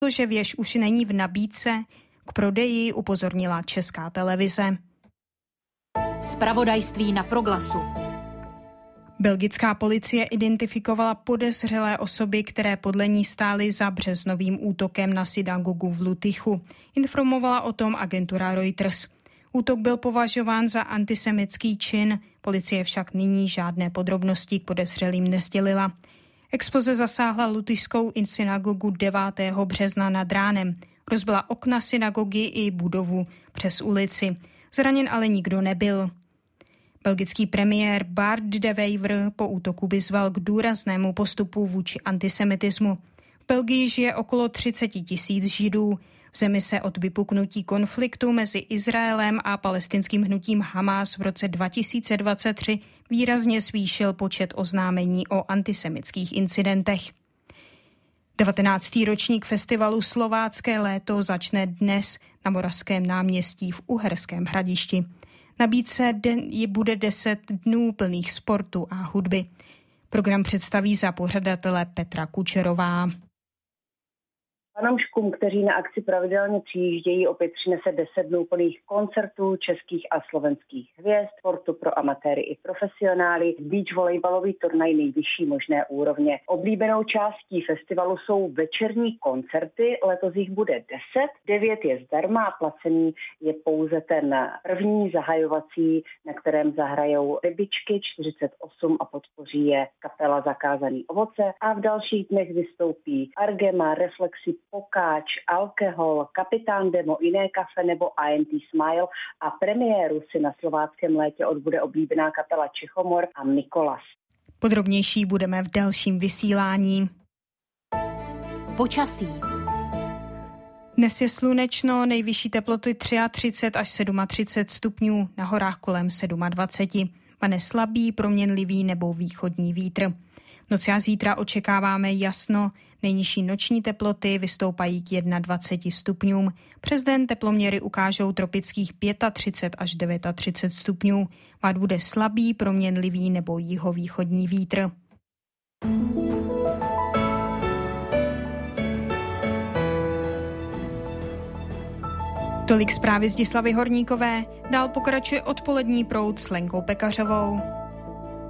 že věž už není v nabídce, k prodeji upozornila Česká televize. Zpravodajství na Proglasu. Belgická policie identifikovala podezřelé osoby, které podle ní stály za březnovým útokem na synagogu v Lutychu. Informovala o tom agentura Reuters. Útok byl považován za antisemitský čin, policie však nyní žádné podrobnosti k podezřelým nesdělila. Exploze zasáhla lutyšskou synagogu 9. března nad ránem. Rozbila okna synagogy i budovu přes ulici. Zraněn ale nikdo nebyl. Belgický premiér Bart de Wever po útoku vyzval k důraznému postupu vůči antisemitismu. V Belgii žije okolo 30 000 Židů. V zemi se od vypuknutí konfliktu mezi Izraelem a palestinským hnutím Hamas v roce 2023 výrazně zvýšil počet oznámení o antisemitských incidentech. 19. ročník festivalu Slovácké léto začne dnes na Moravském náměstí v Uherském Hradišti. Nabídce bude 10 dnů plných sportu a hudby. Program představí za pořadatele Petra Kučerová. Fanouškům, kteří na akci pravidelně přijíždějí, opět přinese 10 dnů plných koncertů českých a slovenských hvězd, sportu pro amatéry i profesionály, beach volejbalový turnaj nejvyšší možné úrovně. Oblíbenou částí festivalu jsou večerní koncerty, letos jich bude 10, 9 je zdarma a placený je pouze ten první zahajovací, na kterém zahrajou Rybičky 48 a podpoří je kapela Zakázaný ovoce a v dalších dnech vystoupí Argema, Reflexy, Pokáč, Alkohol, Kapitán Demo, Iné kafe nebo INT Smile a premiéru si na Slováckém létě odbude oblíbená kapela Čechomor a Mikolas. Podrobnější budeme v dalším vysílání. Počasí. Dnes je slunečno, nejvyšší teploty 33 až 37 stupňů, na horách kolem 27. Pane slabý, proměnlivý nebo východní vítr. V noci a zítra očekáváme jasno, nejnižší noční teploty vystoupají k 21 stupňům. Přes den teploměry ukážou tropických 35 až 39 stupňů. Vád bude slabý, proměnlivý nebo jihovýchodní vítr. Tolik zprávy z Zdislavy Horníkové, dál pokračuje odpolední proud s Lenkou Pekařovou.